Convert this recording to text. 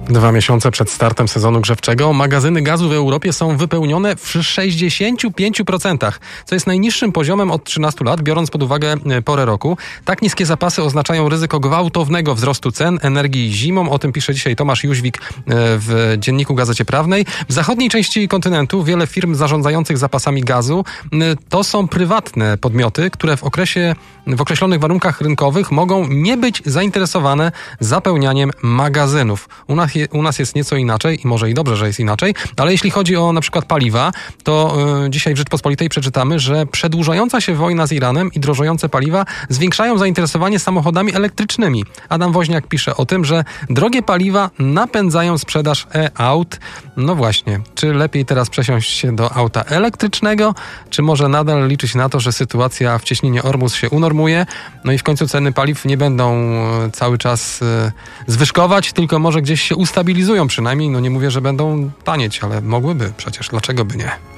2 miesiące przed startem sezonu grzewczego magazyny gazu w Europie są wypełnione w 65%, co jest najniższym poziomem od 13 lat, biorąc pod uwagę porę roku. Tak niskie zapasy oznaczają ryzyko gwałtownego wzrostu cen energii zimą. O tym pisze dzisiaj Tomasz Jóźwik w dzienniku Gazecie Prawnej. W zachodniej części kontynentu wiele firm zarządzających zapasami gazu to są prywatne podmioty, które w określonych warunkach rynkowych mogą nie być zainteresowane zapełnianiem magazynów. U nas jest nieco inaczej i może i dobrze, że jest inaczej, ale jeśli chodzi o na przykład paliwa, to dzisiaj w Rzeczpospolitej przeczytamy, że przedłużająca się wojna z Iranem i drożejące paliwa zwiększają zainteresowanie samochodami elektrycznymi. Adam Woźniak pisze o tym, że drogie paliwa napędzają sprzedaż e-aut. No właśnie, czy lepiej teraz przesiąść się do auta elektrycznego, czy może nadal liczyć na to, że sytuacja w cieśninie Ormus się unormuje, no i w końcu ceny paliw nie będą cały czas zwyżkować, tylko może gdzieś się ustabilizują przynajmniej. No nie mówię, że będą tanieć, ale mogłyby przecież. Dlaczego by nie?